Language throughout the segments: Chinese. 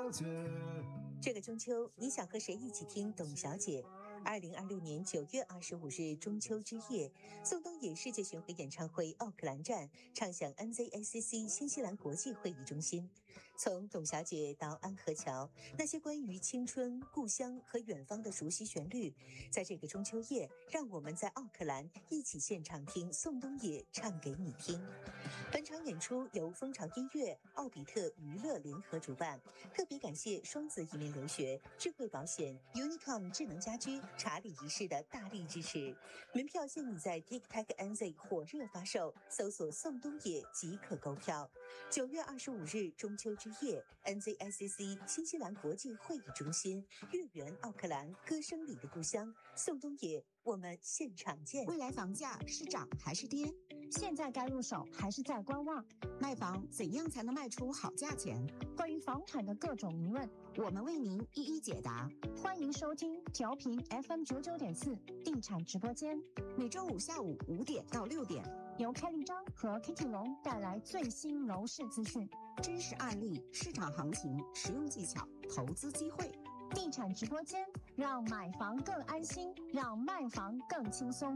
这个中秋，你想和谁一起听董小姐？2026年9月25日中秋之夜，宋冬野世界巡回演唱会奥克兰站唱响 NZACC 新西兰国际会议中心。从董小姐到安河桥，那些关于青春、故乡和远方的熟悉旋律，在这个中秋夜，让我们在奥克兰一起现场听宋冬野唱给你听。本场演出由蜂巢音乐、奥比特娱乐联合主办，特别感谢双子移民留学、智慧保险、Unicom 智能家居、查理仪式的大力支持。门票现已在 TikTok NZ 火热发售，搜索宋冬野即可购票。9月25日中秋之夜 ，NZICC 新西兰国际会议中心，月圆奥克兰，歌声里的故乡，宋冬野，我们现场见。 未来房价是涨还是跌？ 现在该入手还是在观望？ 卖房怎样才能卖出好价钱？ 关于房产的各种疑问， 我们为您一一解答。 欢迎收听调频 FM99.4地产直播间， 每周五下午5点到6点， 由开立章和 Kitty 龙带来最新楼市资讯、 真实案例、市场行情、实用技巧、投资机会。 地产直播间，让买房更安心，让卖房更轻松。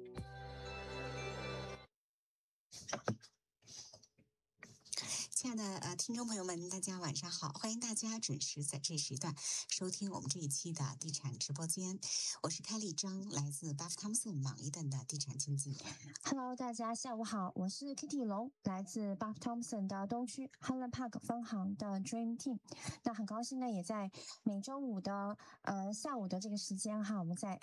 亲爱的听众朋友们，大家晚上好，欢迎大家准时在这时段收听我们这一期的地产直播间，我是开立章，来自 Buff Thompson 莽一顿的地产经纪。 Hello， 大家下午好，我是 Kitty 龙，来自 Buff Thompson 的东区 Highland Park 分行的 Dream Team。那很高兴呢，也在每周五的下午的这个时间哈，我们在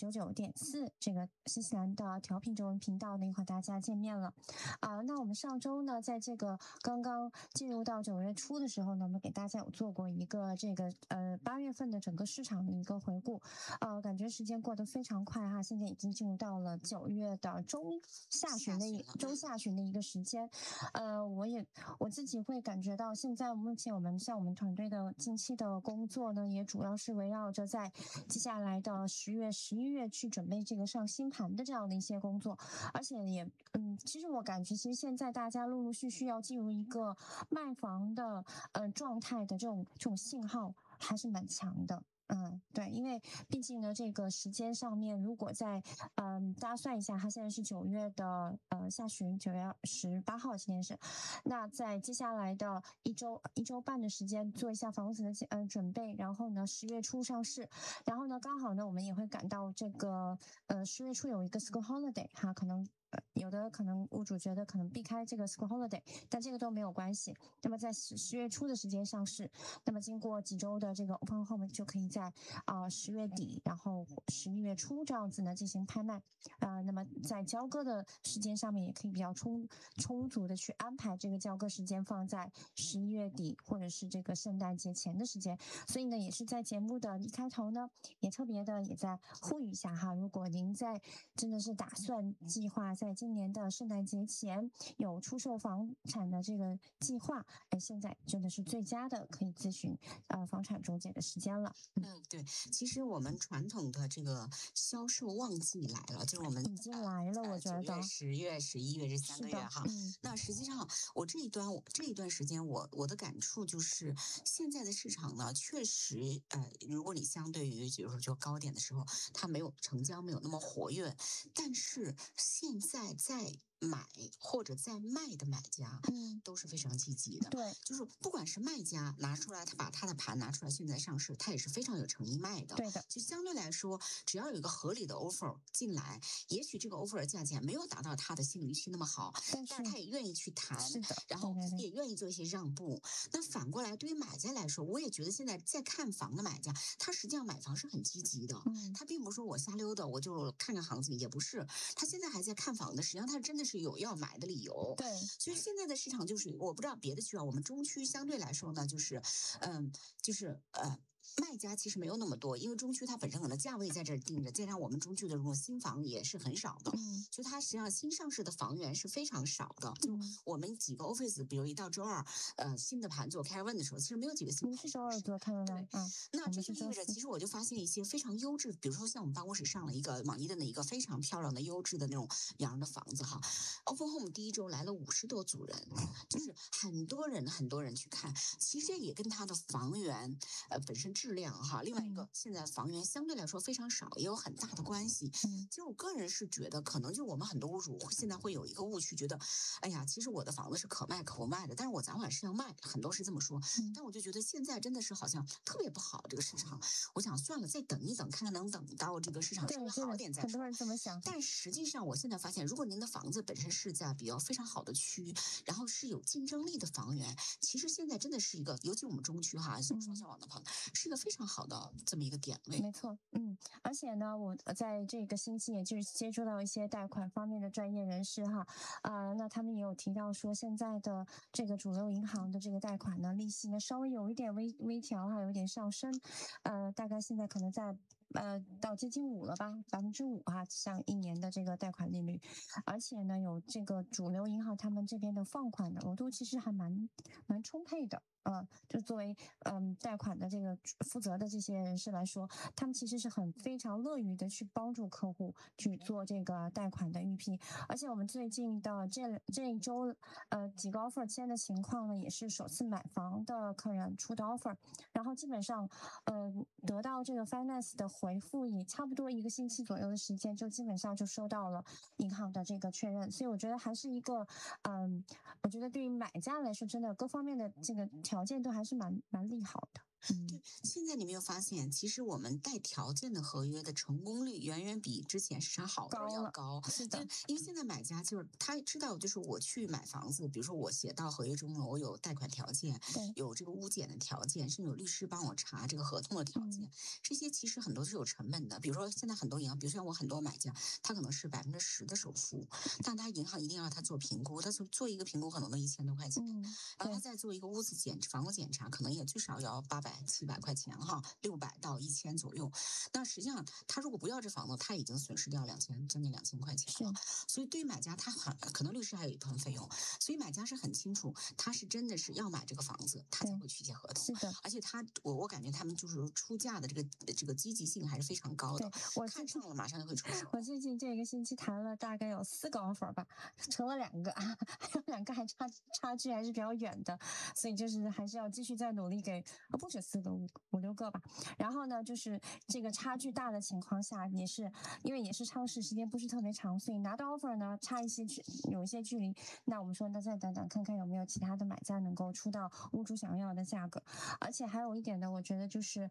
FM99.4 这个新西兰的调频中文频道呢，和大家见面了。那我们上周呢，在这个刚刚进入到9月初的时候呢，我们给大家有做过一个这个8月份的整个市场的一个回顾，感觉时间过得非常快哈，现在已经进入到了9月的中下旬的一个时间，我自己会感觉到，现在目前我们团队的近期的工作呢，也主要是围绕着在接下来的10月、11月去准备这个上新盘的这样的一些工作，而且也其实我感觉，其实现在大家陆陆续续要进入一个卖房的状态的这种信号还是蛮强的。对，因为毕竟呢，这个时间上面，如果在大家算一下，它现在是9月的下旬，9月18号今天是，那在接下来的一周半的时间做一下房子的准备，然后呢10月初上市，然后呢刚好呢我们也会赶到这个10月初有一个 school holiday 哈，可能有的可能屋主觉得可能避开这个 school holiday， 但这个都没有关系。那么在10月初的时间上市，那么经过几周的这个 open home 就可以在10月底，然后11月初这样子呢进行拍卖。那么在交割的时间上面也可以比较充足的去安排这个交割时间放在11月底或者是这个圣诞节前的时间。所以呢，也是在节目的一开头呢，也特别的也在呼吁一下哈，如果您真的是打算计划在今年的圣诞节前有出售房产的这个计划，现在真的是最佳的可以咨询房产中介的时间了。 对，其实我们传统的这个销售旺季来了，就是我们已经来了，我觉得 9月、10月、11月这3个月哈。那实际上我这一段时间我的感触就是，现在的市场呢，确实如果你相对于比如说就高点的时候，它没有成交没有那么活跃，但是现在在买或者在卖的买家，都是非常积极的。 对， 就是不管是卖家拿出来，他把他的盘拿出来，现在上市，他也是非常有诚意卖的。 对的， 就相对来说，只要有一个合理的 offer 进来，也许这个 offer 的价钱没有达到他的心理预期那么好，但是他也愿意去谈，然后也愿意做一些让步。那反过来，对于买家来说，我也觉得现在在看房的买家，他实际上买房是很积极的。他并不是说我瞎溜达，我就看看行情，也不是。他现在还在看房的，实际上他真的是有要买的理由。 对， 所以现在的市场就是，我不知道别的区啊，我们中区相对来说呢，就是卖家其实没有那么多，因为中区它本身可能价位在这儿定着，再加上我们中区的这种新房也是很少的，就它实际上新上市的房源是非常少的。就我们几个 office， 比如一到周二，新的盘做开始问的时候，其实没有几个新。 你是周二做开问的， 那这就意味着，其实我就发现一些非常优质，比如说像我们办公室上了一个网易的一个非常漂亮的优质的那种洋的房子哈 ，Open Home 第一周来了50多组人，就是很多人去看，其实这也跟它的房源本身质量哈，另外一个现在房源相对来说非常少，也有很大的关系。其实我个人是觉得，可能就我们很多屋主现在会有一个误区，觉得，哎呀，其实我的房子是可卖可不卖的，但是我早晚是要卖，很多是这么说。但我就觉得现在真的是好像特别不好这个市场，我想算了，再等一等，看看能等到这个市场稍微好一点再说。 很多人这么想。 但实际上，我现在发现，如果您的房子本身是在比较非常好的区，然后是有竞争力的房源，其实现在真的是一个，尤其我们中区哈，双向网的房，是一个非常好的这么一个点位。 没错，而且呢，我在这个星期也就是接触到一些贷款方面的专业人士哈，那他们也有提到说，现在的这个主流银行的这个贷款呢，利息呢稍微有一点微调哈，有一点上升，大概现在可能在到接近5了吧，5%哈，像1年的这个贷款利率，而且呢，有这个主流银行他们这边的放款的额度其实还蛮充沛的。就作为贷款的这个负责的这些人士来说，他们其实是非常乐于的去帮助客户去做这个贷款的预批，而且我们最近的这一周几个 offer 签的情况呢，也是首次买房的客人出的 offer， 然后基本上得到这个 finance 的回复以差不多1个星期左右的时间，就基本上就收到了银行的这个确认，所以我觉得还是一个我觉得对于买家来说，真的各方面的这个条件都还是蛮利好的。 对，现在你没有发现，其实我们带条件的合约的成功率远远比之前市场好的要高。 是的， 因为现在买家就是他知道，就是我去买房子，比如说我写到合约中了，我有贷款条件，有这个屋检的条件，甚至有律师帮我查这个合同的条件，这些其实很多是有成本的。比如说现在很多银行，比如说我很多买家，他可能是10%的首付，但他银行一定要他做评估，他做一个评估可能都1000多块钱，然后他再做一个房屋检查，可能也最少要800-700块钱哈，600到1000左右。那实际上他如果不要这房子，他已经损失掉将近2000块钱了。所以对于买家，他可能律师还有一部分费用，所以买家是很清楚，他是真的是要买这个房子，他才会去签合同。 是的， 而且我感觉他们就是出价的这个积极性还是非非常高的。我看上了马上就会出手。 我最近这个星期谈了大概有4个 offer 吧，成了2个，还有2个还差距还是比较远的，所以就是还是要继续再努力给，不止4个5、6个吧。然后呢，就是这个差距大的情况下，也是因为也是上市时间不是特别长，所以拿到 offer 呢有一些距离。那我们说，那再等等看看有没有其他的买家能够出到屋主想要的价格。而且还有一点呢，我觉得就是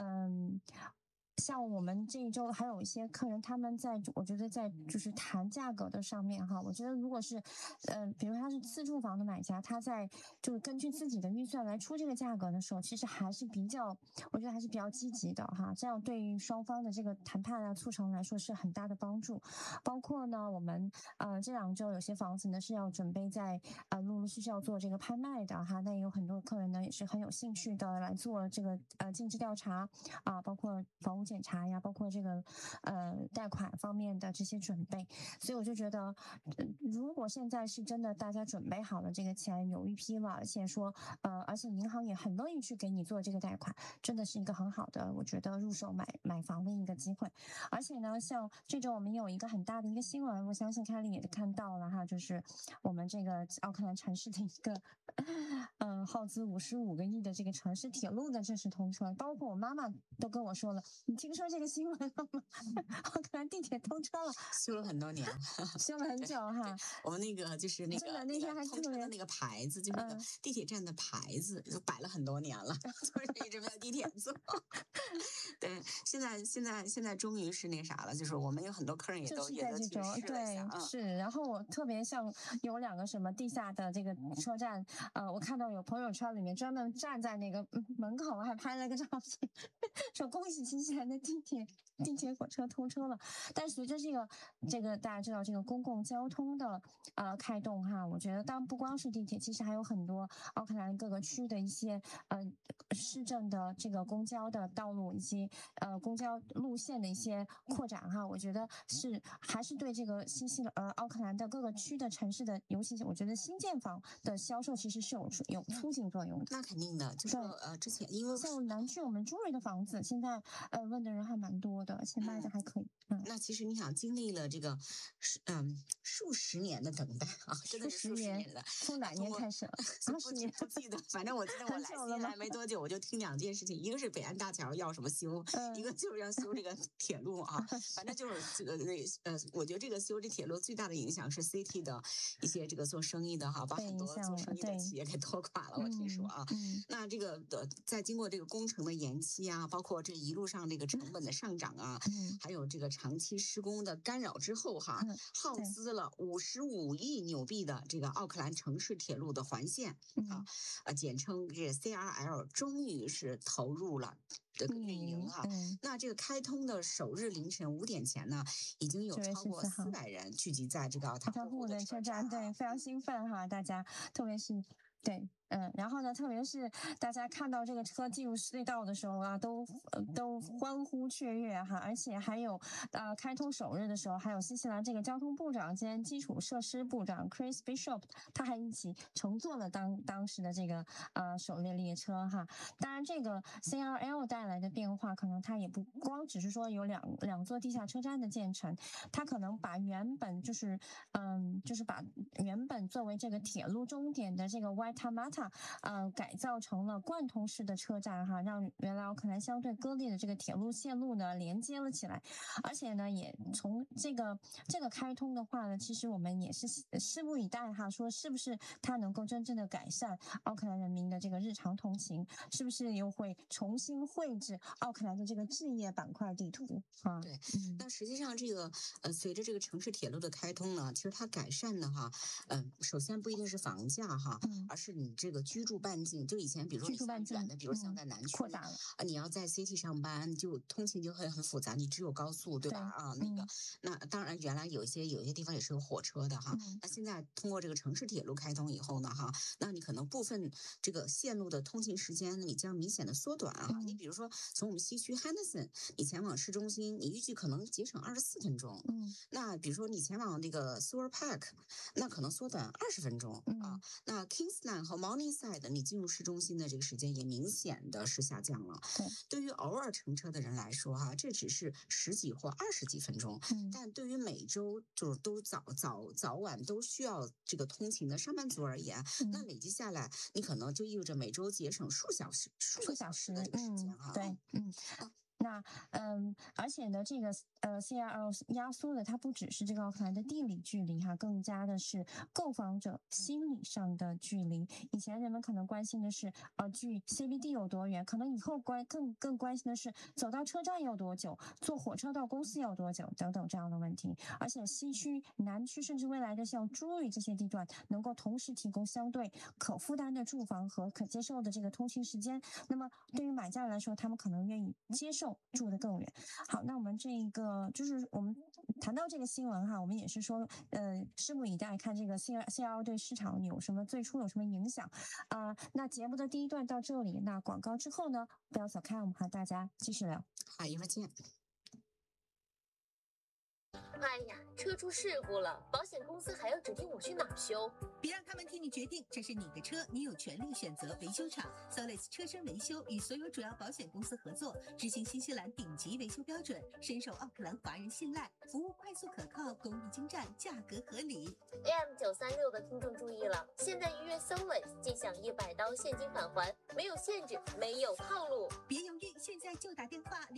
像我们这一周还有一些客人，他们我觉得在就是谈价格的上面哈，我觉得如果是比如他是自住房的买家，他在就是根据自己的预算来出这个价格的时候，其实还是我觉得还是比较积极的哈，这样对于双方的这个谈判啊促成来说是很大的帮助。包括呢，我们这2周有些房子呢是要准备在陆续要做这个拍卖的哈，那有很多客人呢也是很有兴趣的来做这个尽职调查啊，包括房屋检查呀，包括这个贷款方面的这些准备，所以我就觉得，如果现在是真的大家准备好了这个钱有一批了，而且银行也很乐意去给你做这个贷款，真的是一个很好的，我觉得入手买房的一个机会。而且呢，像这周我们有一个很大的一个新闻，我相信凯莉也看到了哈，就是我们这个奥克兰城市的一个耗资55个亿的这个城市铁路的正式通车，包括我妈妈都跟我说了，你听说这个新闻了吗？奥克兰地铁通车了， 修了很多年， 修了很久哈。 我们那个就是那个那天还通车的那个牌子，就是那个地铁站的牌子，就摆了很多年了，就是一直没有地铁坐。对，现现在终于是那啥了，就是我们有很多客人也都去试了一下。 是。然后我特别像有2个什么地下的这个车站，我看到有朋友圈里面专门站在那个门口还拍了个照片，说恭喜新西兰的地铁火车通车了。但随着这个大家知道这个公共交通的开动哈，我觉得当然不光是地铁，其实还有很多奥克兰各个区的一些市政的这个公交的道路以及公交路线的一些扩展哈，我觉得还是对这个奥克兰的各个区的城市的，尤其是我觉得新建房的销售其实是有促进作用的。 那肯定的，就是之前因为像南区我们朱瑞的房子，现在问的人还蛮多的，而且卖的还可以。 那其实你想经历了这个数十年的等待啊，真的是数十年的。 从哪年开始？20年不记得，反正我记得我来新西兰没多久，我就听2件事情，一个是北安大桥要什么修，一个就是要修这个铁路啊。反正就是这个我觉得这个修这铁路最大的影响是 City 的一些这个做生意的哈，把很多做生意的企业给拖垮了。我听说啊，那这个在经过这个工程的延期啊，包括这一路上这个成本的上涨啊，还有这个长期施工的干扰之后哈，耗资了55亿纽币的这个奥克兰城市铁路的环线简称这 CRL， 终于是投入了这个运营哈。那这个开通的首日凌晨5点前呢，已经有超过400人聚集在这个奥塔湖的车站， 对，非常兴奋哈，大家，特别是对。然后呢，特别是大家看到这个车进入隧道的时候啊，都欢呼雀跃哈，而且还有开通首日的时候，还有新西兰这个交通部长兼基础设施部长 Chris Bishop， 他还一起乘坐了当时的这个首列列车哈。当然，这个 CRL 带来的变化，可能它也不光只是说有两座地下车站的建成，它可能把原本就是把原本作为这个铁路终点的这个 Waitemata改造成了贯通式的车站哈，让原来奥克兰相对割裂的这个铁路线路呢连接了起来，而且呢也从这个开通的话呢，其实我们也是拭目以待哈，说是不是它能够真正的改善奥克兰人民的这个日常通勤，是不是又会重新绘制奥克兰的这个置业板块地图啊？ 对，那实际上这个随着这个城市铁路的开通呢，其实它改善的哈，首先不一定是房价哈，而是你这个居住半径，就以前比如说你远的，比如像在南区扩大了你要在 City 上班，就通勤就会很复杂，你只有高速对吧？那当然原来有一些地方也是有火车的哈，那现在通过这个城市铁路开通以后呢哈，那你可能部分这个线路的通勤时间你将明显的缩短啊。你比如说从我们西区 Henderson， 你前往市中心，你预计可能节省24分钟。那比如说你前往那个 Sewer Park， 那可能缩短20分钟啊。那 Kingsland 和 Morningside， 你进入市中心的这个时间也明显的是下降了。对于偶尔乘车的人来说哈，这只是10几或20几分钟，但对于每周就是都早晚都需要这个通勤的上班族而言，那累积下来，你可能就意味着每周节省数个小时的这个时间哈。 对，那而且呢，这个CRL 压缩的它不只是这个奥克兰的地理距离哈，更加的是购房者心理上的距离。以前人们可能关心的是距 CBD 有多远，可能以后更关心的是走到车站要多久，坐火车到公司要多久等等这样的问题。而且西区、南区甚至未来的像朱瑞这些地段，能够同时提供相对可负担的住房和可接受的这个通勤时间。那么对于买家来说，他们可能愿意接受住得更远。好，那我们这个就是我们谈到这个新闻哈，我们也是说拭目以待，看这个 CRL 对市场最初有什么影响那节目的第一段到这里，那广告之后呢，不要走开，我们和大家继续聊。 好，一会儿见。 哎呀，车出事故了，保险公司还要指定我去哪儿修？ 别让他们替你决定，这是你的车，你有权利选择维修厂。Solis 车身维修与所有主要保险公司合作，执行新西兰顶级维修标准，深受奥克兰华人信赖，服务快速可靠，工艺精湛，价格合理。 AM936的听众注意了，现在预约 Solis 即享100刀现金返还，没有限制，没有套路。 别犹豫，现在就打电话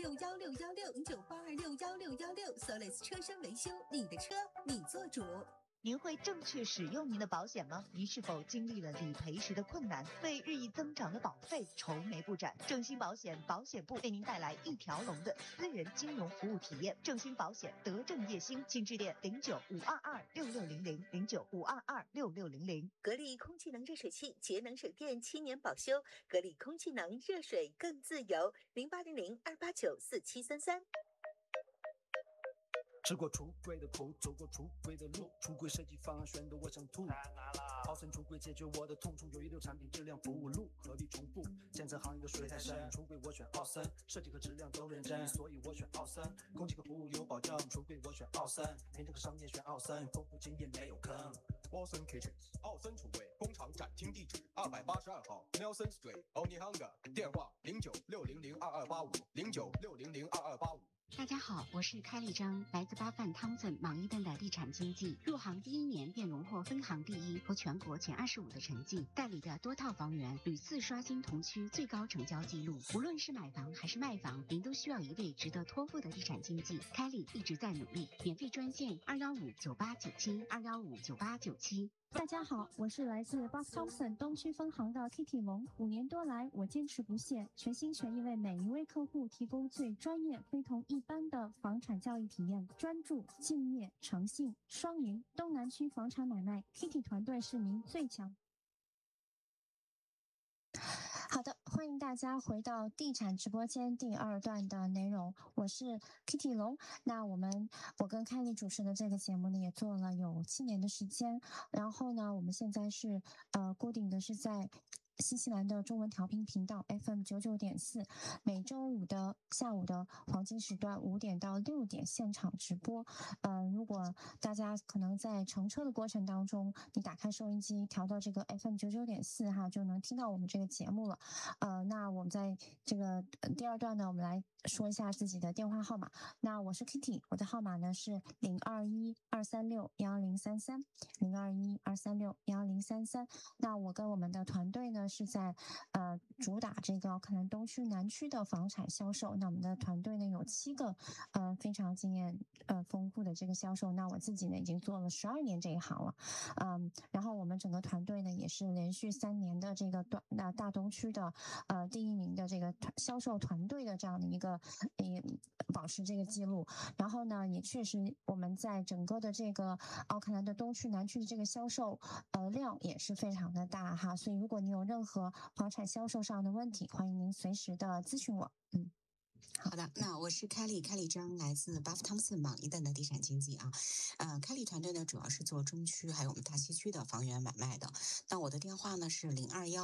0982616609826166，Solis 车身维修，你的车你做主。 您会正确使用您的保险吗？您是否经历了理赔时的困难，为日益增长的保费愁眉不展？正兴保险保险部为您带来一条龙的私人金融服务体验。正兴保险德正叶兴，请致电09-522-6600，09-522-6600。 格力空气能热水器节能省电7年保修，格力空气能热水更自由，0800-289-4733。 吃过出轨的苦，走过出轨的路，出轨设计方案选的我想吐。奥森出轨解决我的痛处，有一流产品质量服务路，何必重复？检测行业的水太深，出轨我选奥森，设计和质量都认真，所以我选奥森。空气和服务有保障，出轨我选奥森，品质和商业选奥森，丰富经验没有坑。 Awesome Kitchens， 奥森橱柜，工厂展厅地址282号 Nelson Street，Onehunga， 电话0960022285，0960022285。 大家好，我是开立章，来自巴范汤森莽伊顿的地产经纪，入行第1年便荣获分行第1和全国前25的成绩，代理的多套房源屡次刷新同区最高成交记录。无论是买房还是卖房，您都需要一位值得托付的地产经纪。开立一直在努力，免费专线2159897，2159897。 大家好，我是来自 Buff Thompson 东区分行的 Kitty 龙。5年多来，我坚持不懈，全心全意为每一位客户提供最专业、非同一般的房产交易体验。专注、敬业、诚信，双赢。东南区房产买卖 ，Kitty 团队是您最强。好的，欢迎大家回到地产直播间第2段的内容，我是 Kitty 龙。那我跟凯莉主持的这个节目呢，也做了有7年的时间。然后呢，我们现在是固定的是在新西兰的中文调频频道 FM 99.4，每周五的下午的黄金时段5点到6点现场直播。如果大家可能在乘车的过程当中，你打开收音机调到这个 FM 99.4哈，就能听到我们这个节目了。那我们在这个第2段呢，我们来说一下自己的电话号码。那我是 Kitty， 我的号码呢是021-236-1033，021-236-1033。那我跟我们的团队呢是在主打这个可能东区南区的房产销售。那我们的团队呢有7个非常经验丰富的这个销售。那我自己呢已经做了12年这一行了。然后我们整个团队呢也是连续3年的这个大东区的第1名的这个销售团队的这样的一个保持这个记录。然后呢也确实我们在整个的这个奥克兰的东区南区的这个销售量也是非常的大哈。所以如果你有任何房产销售上的问题，欢迎您随时的咨询我。 好的，那我是开立章，来自 Buff Thompson 莽伊顿的地产经纪啊。开立团队呢主要是做中区还有我们大西区的房源买卖的。那我的电话呢是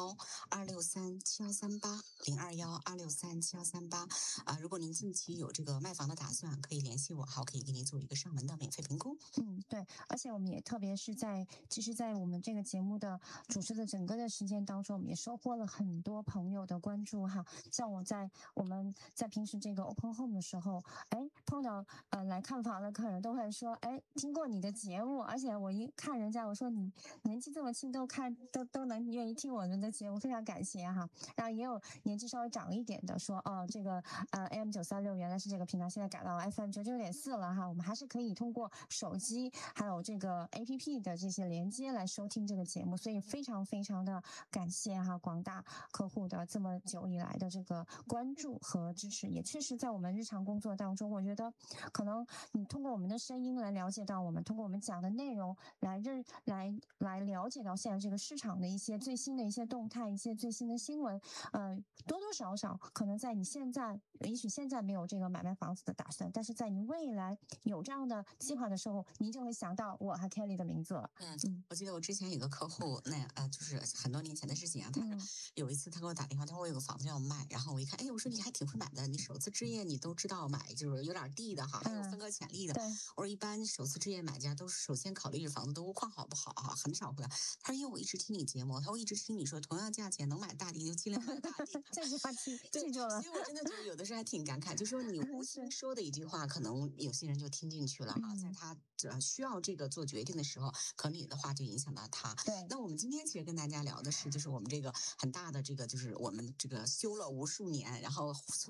021-263-7138，021-263-7138。如果您近期有这个卖房的打算，可以联系我，好，可以给您做一个上门的免费评估。 对，而且我们也特别是其实在我们这个节目的主持的整个的时间当中，我们也收获了很多朋友的关注哈。像我们在平时这个 Open Home 的时候，碰到来看房的客人都会说，听过你的节目，而且我一看人家，我说你年纪这么轻都能愿意听我们的节目，非常感谢哈。然后也有年纪稍微长一点的说，这个AM 936原来是这个频道，现在改到 FM 99.4了哈。我们还是可以通过手机还有这个 APP 的这些连接来收听这个节目，所以非常非常的感谢哈广大客户的这么久以来的这个关注和支持。也确实在我们日常工作当中，我觉得可能你通过我们的声音来了解到我们，通过我们讲的内容来了解到现在这个市场的一些最新的一些动态，一些最新的新闻。多多少少可能在你也许现在没有这个买卖房子的打算，但是在你未来有这样的计划的时候，您就会想到我和 Kelly 的名字了。 我记得我之前有个客户，就是很多年前的事情啊。他有一次他给我打电话，他说我有个房子要卖，然后我一看，我说你还挺会买的，你首次置业你都知道买，就是有点地的哈，还有分割潜力的。我说一般首次置业买家都是首先考虑这房子的屋况好不好啊，很少会。他说因为我一直听你节目，我一直听你说同样价钱能买大地就尽量买大地。 这句话记住了。 所以我真的觉得有的时候还挺感慨，就说你无心说的一句话，可能有些人就听进去了啊，在他需要这个做决定的时候，可能你的话就影响到他。 对。 那我们今天其实跟大家聊的是，就是我们这个很大的这个，就是我们这个修了无数年，然后耗资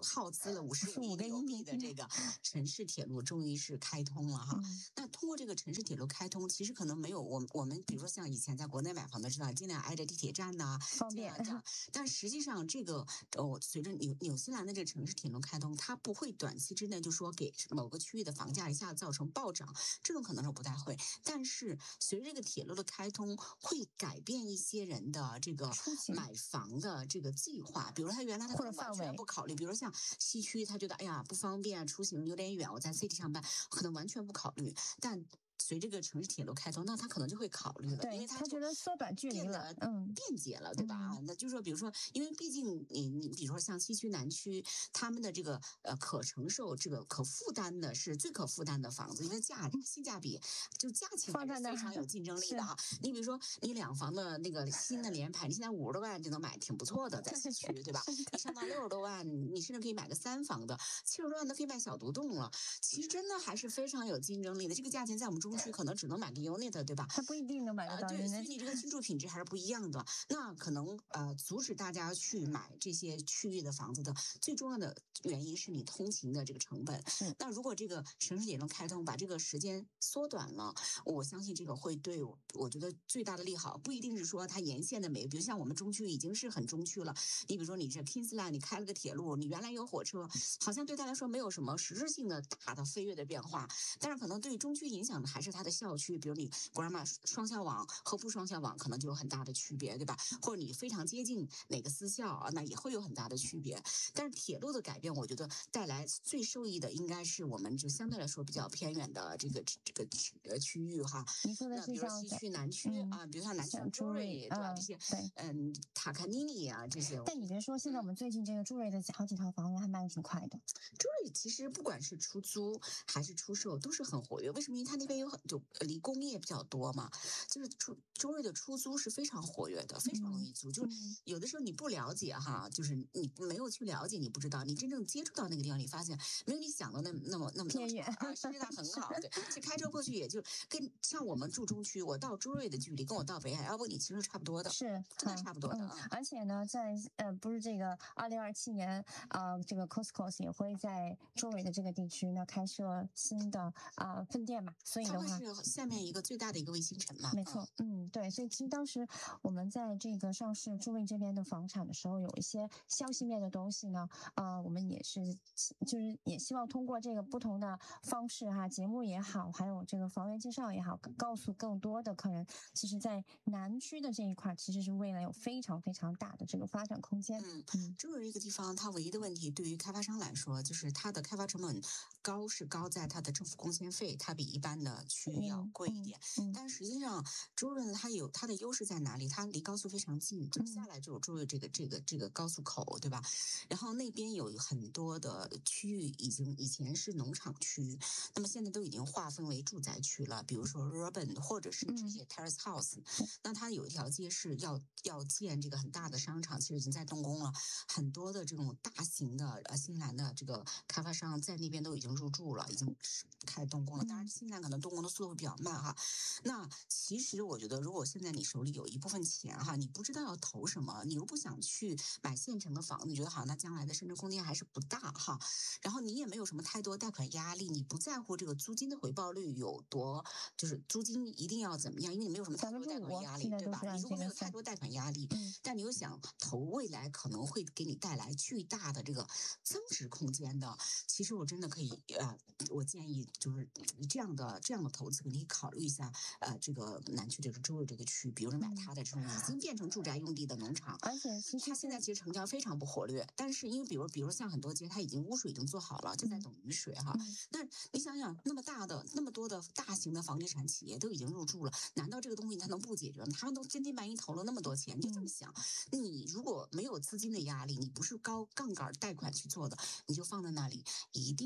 撕了55亿纽币的这个城市铁路终于是开通了哈。那通过这个城市铁路开通，其实可能没有我们比如说像以前在国内买房的知道，尽量挨着地铁站呐， 方便。 但实际上这个随着纽西兰的这个城市铁路开通，它不会短期之内就说给某个区域的房价一下造成暴涨，这种可能是不太会。但是随着这个铁路的开通，会改变一些人的这个买房的这个计划。比如他原来他可能完全不考虑，比如像西区，他觉得哎呀不方便，出行有点远，我在 City 上班，可能完全不考虑。但随这个城市铁路开通，那他可能就会考虑了，因为他觉得缩短距离了， 便捷了，对吧？那就是说，比如说，因为毕竟你比如说像西区、南区，他们的这个可承受、这个可负担的是最可负担的房子，因为性价比就价钱还是非常有竞争力的哈。你比如说，你2房的那个新的联排，你现在50多万就能买，挺不错的，在西区，对吧？你上到60多万，你甚至可以买个3房的，70多万都可以买小独栋了。其实真的还是非常有竞争力的。这个价钱在我们中区可能只能买个 unit， 对吧？ 它不一定能买得到 unit， 对，所以你这个居住品质还是不一样的。那可能阻止大家去买这些区域的房子的最重要的原因是你通勤的这个成本。那如果这个城市铁路开通把这个时间缩短了，我相信这个会对我觉得最大的利好。不一定是说它沿线的比如像我们中区已经是很中区了，你比如说你这 Kingsland 你开了个铁路，你原来有火车，好像对他来说没有什么实质性的大的飞跃的变化，但是可能对中区影响的还是它的校区，比如你Grammar双校网和不双校网可能就有很大的区别，对吧？或者你非常接近哪个私校啊，那也会有很大的区别。但是铁路的改变，我觉得带来最受益的应该是我们就相对来说比较偏远的这个区域哈。那比如说西区、南区啊，比如像南区朱瑞对吧？这些塔卡尼尼啊这些。 但你别说，现在我们最近这个朱瑞的好几套房子还卖的挺快的。 朱瑞其实不管是出租还是出售都是很活跃，为什么？因为它那边有就离工业比较多嘛，就是周瑞的出租是非常活跃的，非常容易租。就是有的时候你不了解哈，就是你没有去了解，你不知道。你真正接触到那个地方，你发现没有你想的那么偏远啊，实际上很好。对，其实开车过去也就跟像我们住中区，我到周瑞的距离跟我到北海albany其实差不多的， 是真的差不多的。 而且呢，在不是这个2027年这个 Costco 也会在周瑞的这个地区呢开设新的分店嘛，所以的话它会是下面一个最大的一个卫星城嘛。 没错，对，所以其实当时我们在这个上市朱瑞这边的房产的时候，有一些消息面的东西呢，我们也是就是也希望通过这个不同的方式哈，节目也好，还有这个房源介绍也好，告诉更多的客人，其实在南区的这一块其实是未来有非常非常大的这个发展空间。 朱瑞这个地方，它唯一的问题对于开发商来说，就是它的开发成本是高在它的政府贡献费，它比一般的区域要贵一点。但实际上，朱瑞呢，它有它的优势在哪里？它离高速非常近，就下来就有朱瑞这个高速口，对吧？然后那边有很多的区域以前是农场区，那么现在都已经划分为住宅区了，比如说 urban 或者是这些 terrace house。那它有一条街是要建这个很大的商场，其实已经在动工了，很多的这种大型的新西兰的这个开发商在那边都已经入驻了，已经开始动工了。当然，新西兰可能动工的速度会比较慢哈。那其实我觉得，如果现在你手里有一部分钱哈，你不知道要投什么，你又不想去买现成的房子，你觉得好像那将来的升值空间还是不大哈。然后你也没有什么太多贷款压力，你不在乎这个租金的回报率有多，就是租金一定要怎么样，因为你没有什么太多贷款压力，对吧？你如果没有太多贷款压力，但你又想投未来可能会给你带来巨大的这个增值空间的，其实我真的可以我建议就是这样的投资，你可以考虑一下这个南区这个周日这个区，比如说买它的这种已经变成住宅用地的农场， 而且它现在其实成交非常不活跃，但是因为比如像很多街它已经污水已经做好了，就在等雨水哈。那你想想那么多的大型的房地产企业都已经入驻了，难道这个东西它能不解决吗？他们都真金白银投了那么多钱，你就这么想，你如果没有资金的压力，你不是高杠杆贷款去做的，你就放在那里，一定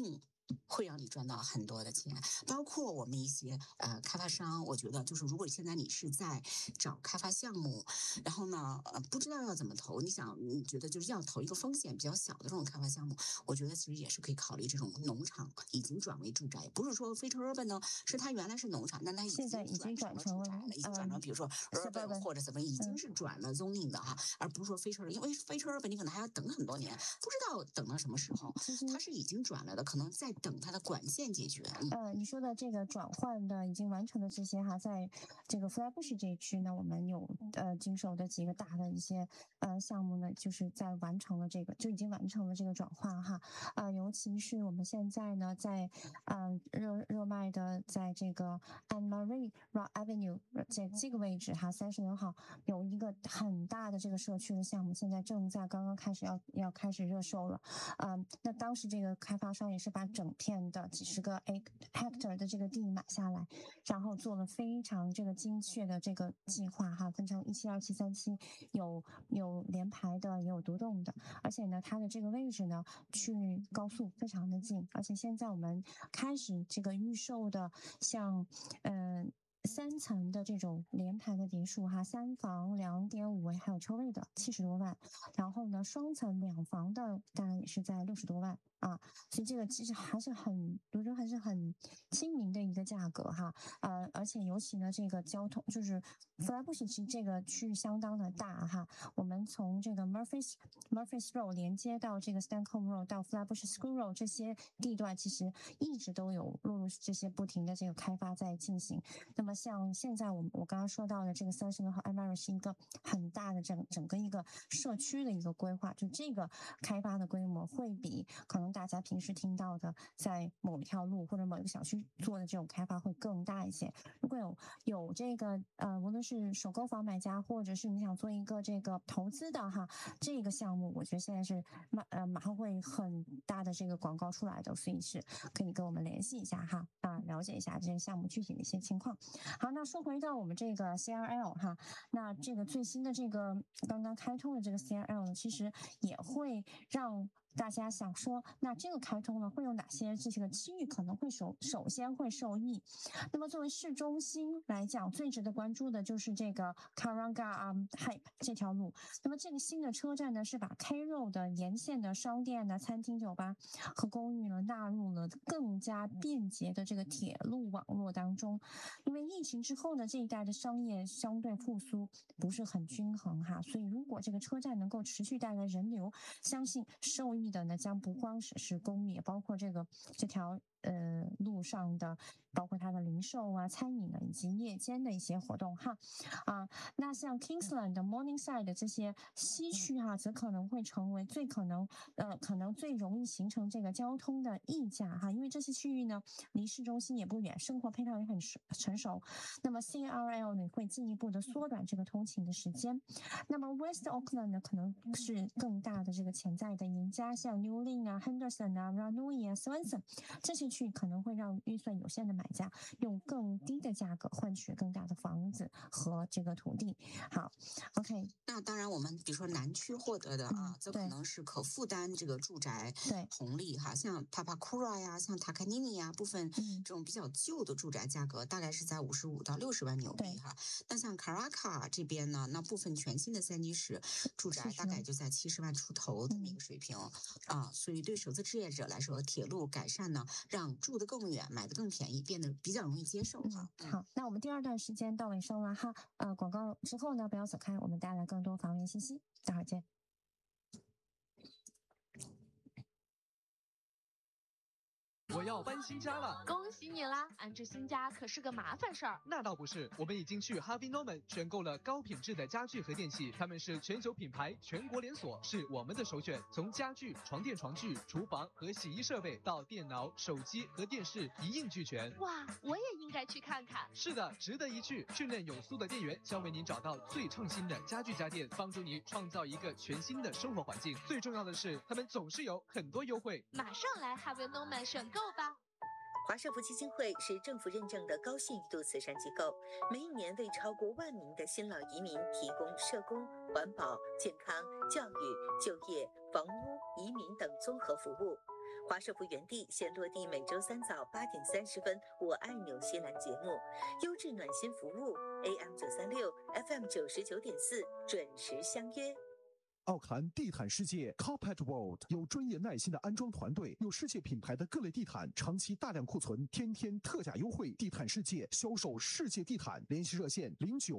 会让你赚到很多的钱，包括我们一些开发商，我觉得就是如果现在你是在找开发项目，然后呢不知道要怎么投，你觉得就是要投一个风险比较小的这种开发项目，我觉得其实也是可以考虑这种农场已经转为住宅，不是说非常 urban 呢，是它原来是农场，但它现在已经转成了住宅了，已经转成比如说 urban 或者怎么已经是转了 zoning 的哈，而不是说非常 urban，因为非常 urban 你可能还要等很多年，不知道等到什么时候，它是已经转了的，可能在等它的管线解决。 你说的这个转换的已经完成的这些哈，在这个 Flatbush 这一区呢，我们有经手的几个大的一些项目呢，就是在完成了这个就已经完成了这个转换哈，尤其是我们现在呢在热卖的在这个 Anne Marie Rock Avenue 这个位置哈，36号有一个很大的这个社区的项目，现在正在刚刚开始要开始热售了，那当时这个开发商也是把整片的几十个hectare 的这个地买下来，然后做了非常这个精确的这个计划哈，分成1期、2期、3期，有连排的，也有独栋的，而且呢，它的这个位置呢，去高速非常的近，而且现在我们开始这个预售的，像3层的这种连排的别墅哈，3房2.5卫还有车位的70多万，然后呢，双层2房的大概也是在60多万啊，所以这个其实还是很亲民的一个价格哈，而且尤其呢，这个交通就是Flatbush其实这个区域相当的大哈，我们从这个 Murphy's Road 连接到这个 Stancombe Road 到 Flatbush School Road 这些地段，其实一直都有陆陆这些不停的这个开发在进行。那么像现在我刚刚说到的这个36号 Anne Marie 是一个很大的整个一个社区的一个规划，就这个开发的规模会比可能大家平时听到的在某一条路或者某一个小区做的这种开发会更大一些。如果有这个无论是首购房买家，或者是你想做一个这个投资的哈，这个项目我觉得现在是马上会很大的这个广告出来的，所以是可以跟我们联系一下哈，了解一下这个项目具体的一些情况。好，那说回到我们这个 CRL 哈，那这个最新的这个刚刚开通的这个 CRL 呢，其实也会让大家想说，那这个开通了会有哪些这个区域可能会首先会受益？那么作为市中心来讲，最值得关注的就是这个 Karangar Hype 这条路。那么这个新的车站呢，是把 K Road 的沿线的商店呢、餐厅、酒吧和公寓呢纳入了更加便捷的这个铁路网络当中。因为疫情之后呢，这一带的商业相对复苏不是很均衡哈，所以如果这个车站能够持续带来人流，相信受益的呢将不光是公寓，也包括这条路上的，包括它的零售啊、餐饮啊以及夜间的一些活动哈那像 Kingsland 的 Morningside 的这些西区哈，则可能会成为可能最容易形成这个交通的溢价哈，因为这些区域呢离市中心也不远，生活配套也很成熟。那么 CRL 呢会进一步的缩短这个通勤的时间。那么 West Auckland 呢可能是更大的这个潜在的赢家，像 New Lynn 啊、Henderson 啊、Ranui 啊、Swanson 这些区域可能会让预算有限的买家用更低的价格换取更大的房子和这个土地。好 ，OK。 那当然，我们比如说南区获得的则可能是可负担这个住宅红利哈，像 Papakura 呀、像 Takanini 呀，部分这种比较旧的住宅价格大概是在55到60万纽币哈。那像 Karaka 这边呢，那部分全新的3级市住宅大概就在70万出头这么一个水平所以对首次置业者来说，铁路改善呢，让住得更远、买得更便宜，变得比较容易接受哈。 好，那我们第二段时间到尾声了哈，广告之后呢，不要走开，我们带来更多房源信息，待会儿见。 我要搬新家了， 恭喜你啦！安置新家可是个麻烦事儿。 那倒不是，我们已经去 Harvey Norman 选购了高品质的家具和电器，他们是全球品牌，全国连锁，是我们的首选。从家具、床垫、床具、厨房和洗衣设备到电脑、手机和电视一应俱全。 哇，我也应该去看看。 是的，值得一去。训练有素的店员将为您找到最创新的家具家电，帮助你创造一个全新的生活环境。最重要的是，他们总是有很多优惠。 马上来 Harvey Norman 选购吧。 华社福基金会是政府认证的高信誉度慈善机构，每一年为超过1万名的新老移民提供社工、环保、健康、教育、就业、房屋、移民等综合服务。 华社福园地现落地每周三早8点30分，我爱纽西兰节目，优质暖心服务 ，AM 936 FM 99.4，准时相约。 奥克兰地毯世界 Carpet World 有专业耐心的安装团队，有世界品牌的各类地毯，长期大量库存，天天特价优惠。地毯世界销售世界地毯，联系热线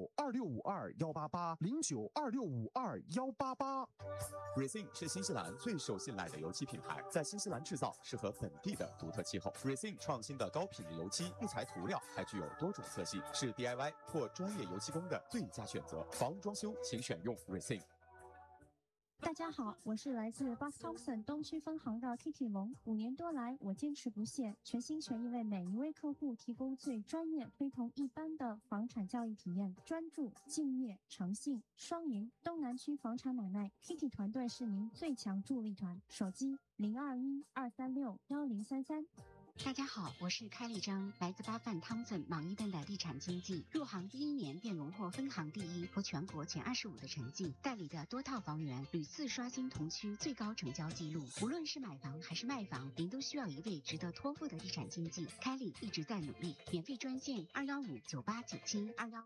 092652188，092652188。 Resin 是新西兰最受信赖的油漆品牌，在新西兰制造，适合本地的独特气候。Resin 创新的高品质油漆，不采涂料，还具有多种色系，是 DIY 或专业油漆工的最佳选择。房屋装修，请选用 Resin。 大家好，我是来自 Buck Thompson 东区分行的 Kitty 龙。5年多来，我坚持不懈，全心全意为每一位客户提供最专业、非同一般的房产交易体验。专注、敬业、诚信，双赢。东南区房产买卖 ，Kitty 团队是您最强助力团。手机0212361033。 大家好，我是开丽张，来自巴范汤森莽伊顿的地产经纪，入行第1年便荣获分行第1和全国前25的成绩，代理的多套房源屡次刷新同区最高成交记录。无论是买房还是卖房，您都需要一位值得托付的地产经纪。开丽一直在努力，免费专线215989721。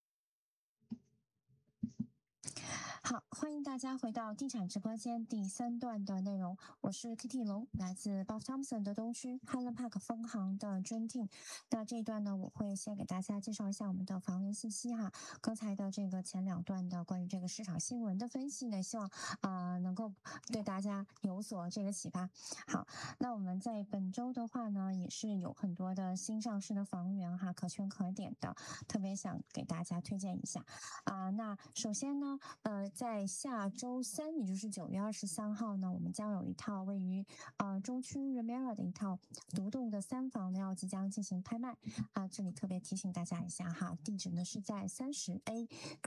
好，欢迎大家回到地产直播间第3段的内容，我是 Kitty 龙，来自 Buck Thompson 的东区 Highland Park 分行的 Dream Team。那这一段呢，我会先给大家介绍一下我们的房源信息哈。刚才的这个前2段的关于这个市场新闻的分析呢，希望能够对大家有所这个启发。好，那我们在本周的话呢，也是有很多的新上市的房源哈，可圈可点的，特别想给大家推荐一下那首先呢，在下周3，也就是9月23号呢，我们将有一套位于中区 Remera 的一套独栋的3房呢，要即将进行拍卖这里特别提醒大家一下哈，地址呢是在30A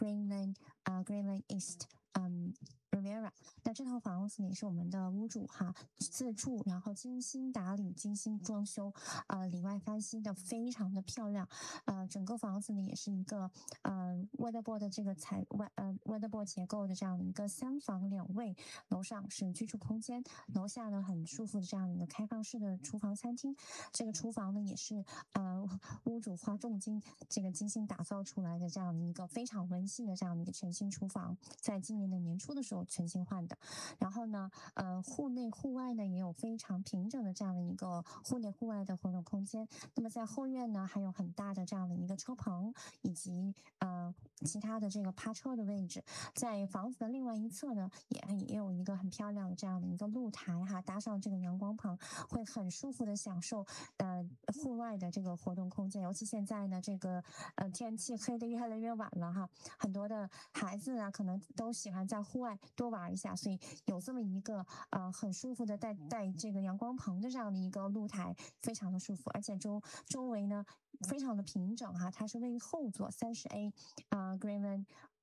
Greenland East Rivera。那这套房子也是我们的屋主哈自住，然后精心打理、精心装修，里外翻新的非常的漂亮。整个房子呢也是一个weatherboard 的这个weatherboard 结构的这样的一个3房2卫，楼上是居住空间，楼下呢很舒服的这样一个开放式的厨房餐厅。这个厨房呢也是屋主花重金这个精心打造出来的这样的一个非常温馨的这样的一个全新厨房，在今年的年初的时候全新换的。然后呢户内户外呢也有非常平整的这样的一个户内户外的活动空间。那么在后院呢还有很大的这样的一个车棚，以及其他的这个趴车的位置。在房子的另外一侧呢也有一个很漂亮的这样的一个露台哈，搭上这个阳光棚，会很舒服的享受户外的这个活动空间。尤其现在呢这个天气黑得越来越晚了哈，很多的孩子可能都喜欢在户外多玩一下，所以有这么一个很舒服的带这个阳光棚的这样的一个露台，非常的舒服，而且周围呢非常的平整哈，它是位于后座30A Greenland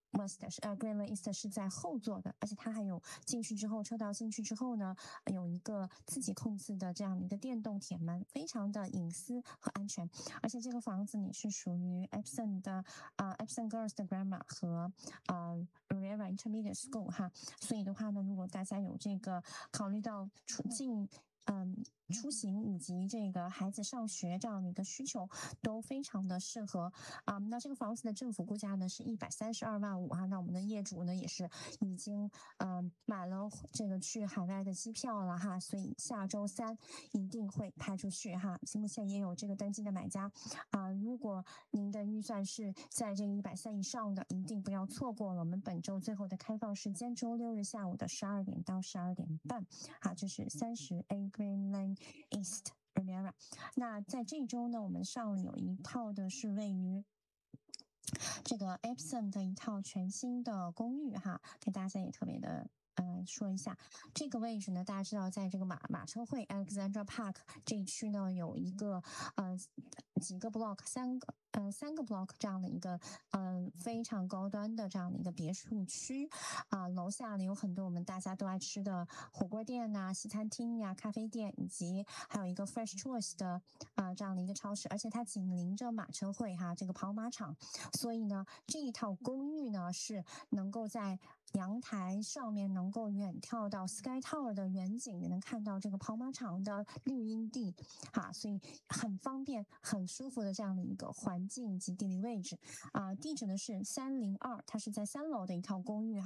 East 是在后座的，而且它还有进去之后，车道进去之后呢，有一个自己控制的这样的一个电动铁门，非常的隐私和安全。而且这个房子也是属于 Epsom Girls 的 Grammar 和Rivera Intermediate School 哈，所以的话呢，如果大家有这个考虑到出行以及这个孩子上学这样的一个需求，都非常的适合那这个房子的政府估价呢是132.5万那我们的业主呢也是已经买了这个去海外的机票了哈，所以下周3一定会拍出去哈。目前也有这个登记的买家如果您的预算是在这个130以上的，一定不要错过了我们本周最后的开放时间，周6日下午的12点到12点半这是30A Greenland East Rivera。 那在这周呢，我们上了有一套的是位于这个 Epsom 的一套全新的公寓哈，给大家也特别的说一下这个位置呢，大家知道在这个马车会 Alexandra Park 这一区呢有一个几个 block 三个 block 这样的一个非常高端的这样的一个别墅区楼下呢有很多我们大家都爱吃的火锅店西餐厅咖啡店，以及还有一个 Fresh Choice 的这样的一个超市，而且它紧邻着马车会这个跑马场，所以呢这一套公寓呢是能够在阳台上面能够远眺到 Sky Tower 的远景，也能看到这个跑马场的绿荫地，所以很方便、很舒服的这样的一个环境以及地理位置。地址呢是302，它是在3楼的一套公寓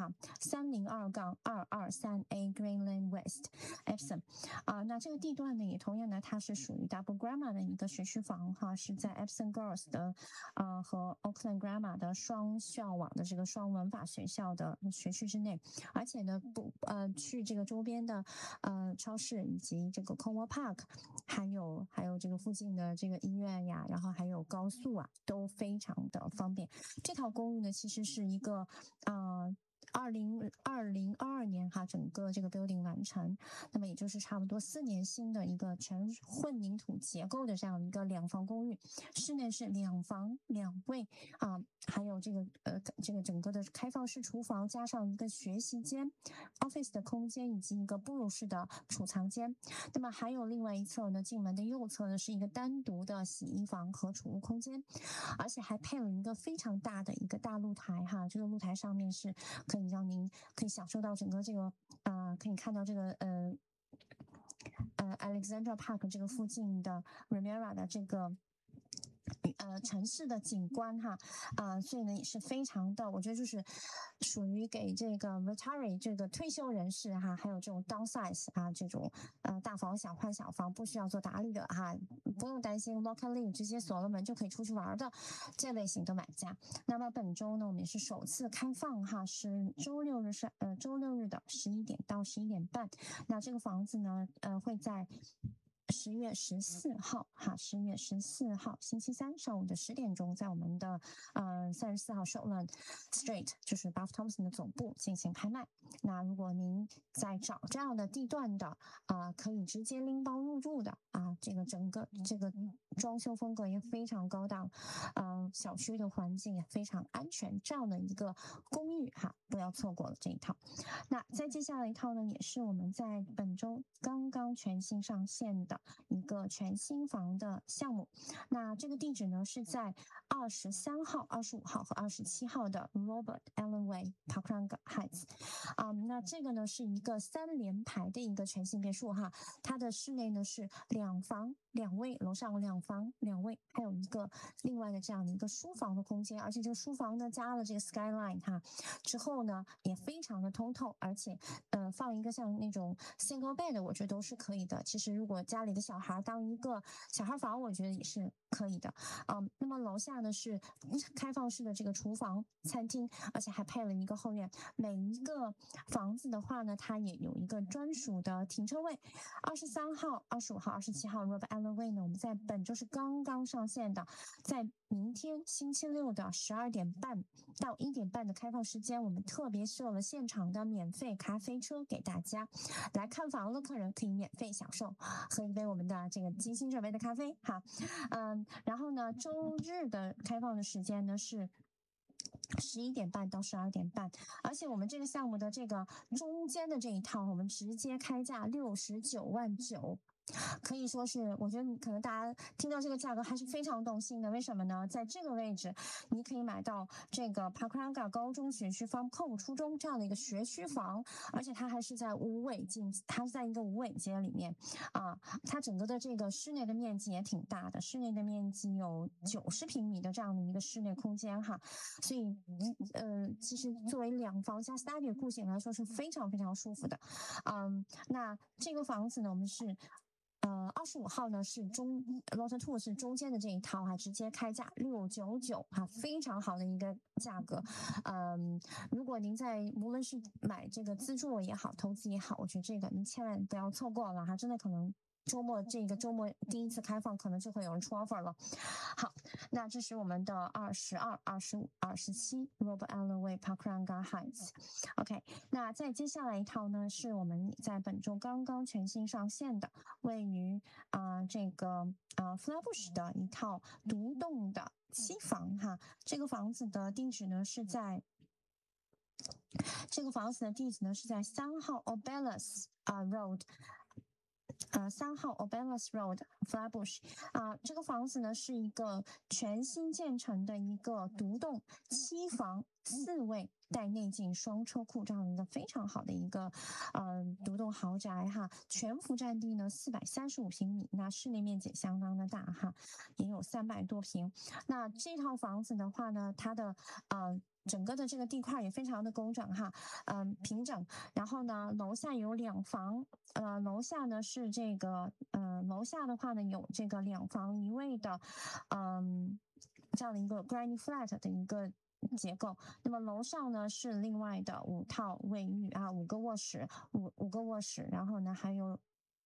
302-223A Green Lane West Epsom。那这个地段呢，也同样呢，它是属于 Double Grammar 的一个学区房是在 Epsom Girls 的和 Auckland Grammar 的双校网的这个双文法学校的学区之内，而且呢去这个周边的超市以及这个 Cornwall Park， 还有这个附近的这个医院呀，然后还有高速都非常的方便。这套公寓呢，其实是一个2022年整个这个 building 完成，那么也就是差不多4年新的一个全混凝土结构的这样一个2房公寓，室内是2房2卫还有这个整个的开放式厨房，加上一个学习间 office 的空间以及一个步入式的储藏间。那么还有另外一侧呢，进门的右侧呢是一个单独的洗衣房和储物空间，而且还配了一个非常大的一个大露台这个露台上面是可以让您可以享受到整个这个可以看到这个Alexandra Park 这个附近的 Remuera 的这个城市的景观所以呢也是非常的，我觉得就是属于给这个 retiree 这个退休人士还有这种 downsize 这种大房小换小房不需要做打理的不用担心 lock and leave 直接锁了门就可以出去玩的这类型的买家。那么本周呢，我们也是首次开放是周六日的11点到11点半。那这个房子呢会在10月14号10月14号星期三上午的10点钟，在我们的34号 Shortland Street， 就是 Bath Thompson 的总部进行拍卖。那如果您在找这样的地段的可以直接拎包入住的这个整个这个装修风格也非常高档，小区的环境也非常安全，这样的一个公寓不要错过了这一套。那再接下来一套呢，也是我们在本周刚刚全新上线的一个全新房的项目。那这个地址呢是在23号、25号和27号的 Robert Allen Way Pakuranga Heights。那这个呢是一个3连排的一个全新别墅它的室内呢是2房2卫，楼上2房2卫，还有一个另外的这样的一个书房的空间，而且这个书房呢加了这个 skyline 之后呢也非常的通透，而且放一个像那种 single bed 我觉得都是可以的。其实如果家里的小孩当一个小孩房，我觉得也是可以的。那么楼下呢是开放式的这个厨房餐厅，而且还配了一个后院。每一个房子的话呢，它也有一个专属的停车位。23号、25号、27号 Robert Allen Way 呢，我们在本周是刚刚上线的，在明天星期六的12点半到1点半的开放时间，我们特别设了现场的免费咖啡车给大家。来看房的客人可以免费享受喝一杯我们的这个精心准备的咖啡然后呢，周日的开放的时间呢是11点半到12点半，而且我们这个项目的这个中间的这一套，我们直接开价69.9万，可以说是，我觉得可能大家听到这个价格还是非常动心的。为什么呢？在这个位置，你可以买到这个 Pakuranga 高中学区房 Cove 初中这样的一个学区房，而且它还是在它是在一个无尾街里面它整个的这个室内的面积也挺大的，室内的面积有90平米的这样的一个室内空间所以其实作为2房加 study 户型来说是非常非常舒服的。那这个房子呢，我们是25号呢是Lot 2是中间的这一套直接开价699非常好的一个价格。如果您无论是买这个自住也好，投资也好，我觉得这个您千万不要错过了真的可能周末第一次开放可能就会有人出 offer 了。好，那这是我们的22、25、27 Robert Allen Way Pakuranga Heights。 OK， 那再接下来一套呢是我们在本周刚刚全新上线的，位于这个Flatbush 的一套独栋的7房这个房子的地址呢是在3号 Obelis Road 3号 Obelis Road Flatbush 这个房子呢是一个全新建成的一个独栋7房4卫带内进双车库这样的一个非常好的一个独栋豪宅哈，全幅占地呢435平米，那室内面积相当的大哈，也有300多平。那这套房子的话呢，它的整个的这个地块也非常的工整哈，平整。然后呢，楼下有2房，楼下呢是这个，楼下的话呢有这个2房1卫的，这样的一个 granny flat 的一个结构。那么楼上呢是另外的5套卫浴5个卧室，5个卧室，然后呢还有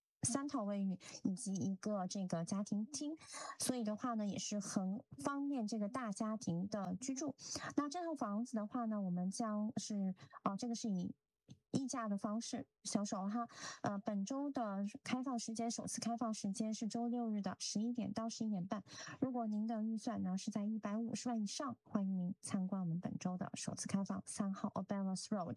3套卫浴以及一个这个家庭厅，所以的话呢也是很方便这个大家庭的居住。那这套房子的话呢，我们将是这个是以溢价的方式销售哈，本周的开放时间，首次开放时间是周6日的11点到11点半。如果您的预算呢是在150万以上，欢迎您参观我们本周的首次开放3号 Obelis Road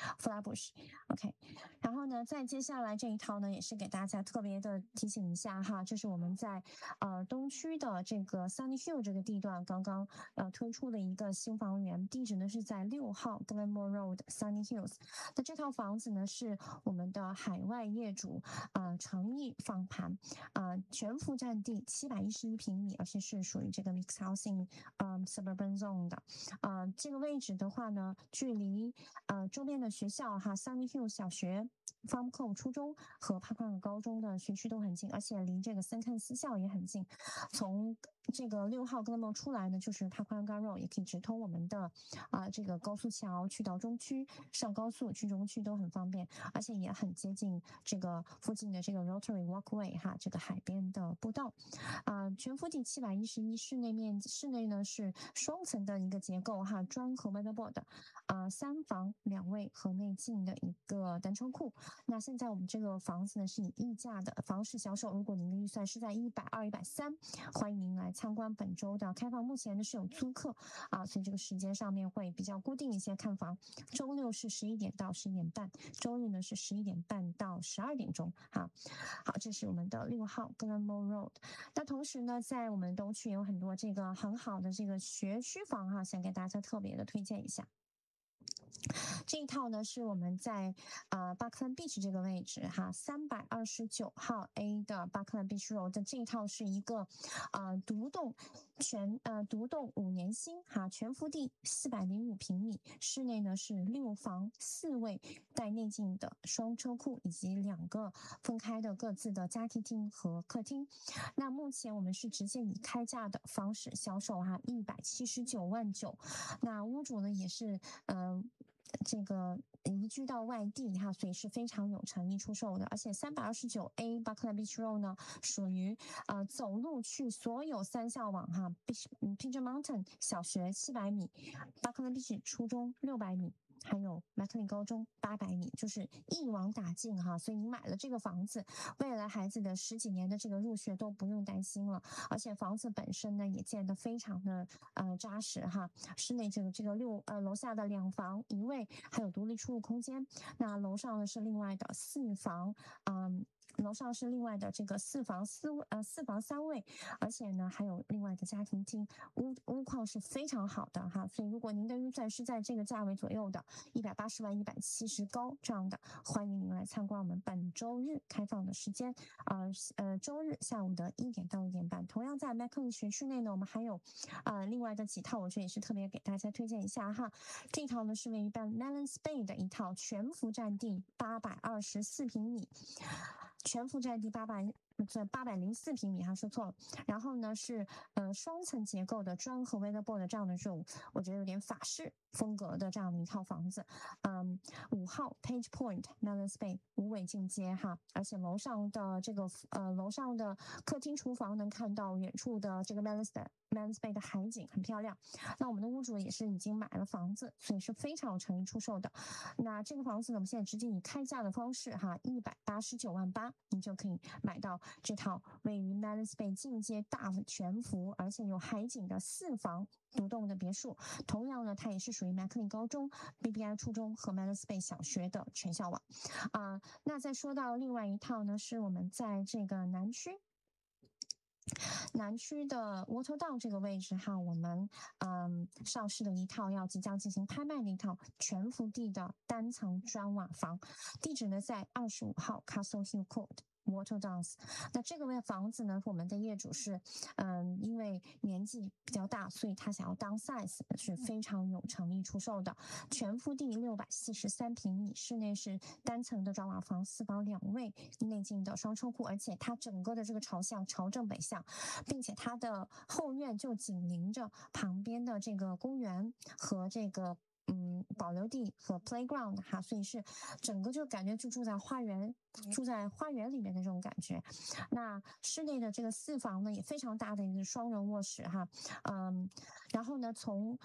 Flatbush。OK， 然后呢，再接下来这一套呢，也是给大家特别的提醒一下哈，这是我们在东区的这个 Sunny Hill 这个地段刚刚推出的一个新房源，地址呢是在6号 Glenmore Road Sunny Hills。那这套房子呢是我们的海外业主诚意放盘，全幅占地711平米，而且是属于这个 mixed housing suburban zone 的。这个位置的话呢，距离周边的学校哈 Sunny Hill 小学、Farm Cove 初中和帕克尔高中的学区都很近，而且离这个森肯私校也很近。从这个6号 Glenmore 出来呢，就是帕克尔高 Road， 也可以直通我们的这个高速桥去到中区，上高速去中区都很方便，而且也很接近这个附近的这个 Rotary Walkway 哈，这个海边的步道。全幅地711，室内呢是双层的一个结构哈，砖和 weatherboard， 3房2卫和内进的一个单车库。那现在我们这个房子呢是以溢价的方式销售，如果您的预算是在120、130，欢迎您来参观本周的开放。目前呢是有租客所以这个时间上面会比较固定一些看房。周6是11点到11点半，周日呢是11点半到12点钟好，这是我们的6号 Glenmore Road。那同时呢，在我们东区有很多这个很好的这个学区房哈，想给大家特别的推荐一下。这一套呢是我们在Buckland Beach 这个位置哈，329号 A 的 Buckland Beach Road 的这一套是一个独栋5年新哈，全幅地405平米，室内呢是6房4卫带内进的双车库以及2个分开的各自的家庭厅和客厅。那目前我们是直接以开价的方式销售哈，179.9万。那屋主呢也是这个移居到外地哈，所以是非常有诚意出售的。而且329A Buckland Beach Road 呢，属于走路去所有3校网哈 ，Pigeon Mountain 小学700米，Buckland Beach 初中600米。还有 McLean 高中800米，就是一网打尽哈，所以你买了这个房子，未来孩子的10几年的这个入学都不用担心了。而且房子本身呢也建得非常的扎实哈，室内这个楼下的2房1卫，还有独立出入空间。那楼上呢是另外的4房，楼上是另外的这个4房3卫，而且呢还有另外的家庭厅，屋况是非常好的哈。所以如果您的预算是在这个价位左右的，180万、170高这样的，欢迎您来参观我们本周日开放的时间，周日下午的1点到1点半。同样在 McLean 学区内呢，我们还有另外的几套，我觉得也是特别给大家推荐一下哈。这套呢是位于 Melons Bay 的一套全幅占地824平米。全幅占地804平米哈，说错了。然后呢是双层结构的砖和 weatherboard 这样的这种，我觉得有点法式风格的这样的一套房子。5号 Page Point Melons Bay 无尾进阶哈，而且楼上的这个楼上的客厅厨房能看到远处的这个 Melons Bay 的海景，很漂亮。那我们的屋主也是已经买了房子，所以是非常有诚意出售的。那这个房子呢，我们现在直接以开价的方式哈，189.8万，你就可以买到这套位于 Melrose Bay 进阶大全幅，而且有海景的4房独栋的别墅。同样呢，它也是属于 McLean 高中、BBI 初中和 Melrose Bay 小学的全校网。那再说到另外一套呢，是我们在这个南区的 Waterdown 这个位置哈，我们上市的一套要即将进行拍卖的一套全幅地的单层砖瓦房，地址呢在25号 Castle Hill Court。Waterdowns， 那这个房子呢，我们的业主是，因为年纪比较大，所以他想要downsize，是非常有诚意出售的。全幅地643平米，室内是单层的砖瓦房，4房2卫，内进的双车库，而且它整个的这个朝向朝正北向，并且它的后院就紧邻着旁边的这个公园和这个保留地和 playground 哈，所以是整个就感觉就住在花园里面的这种感觉。那室内的这个4房呢也非常大的一个双人卧室哈，然后呢从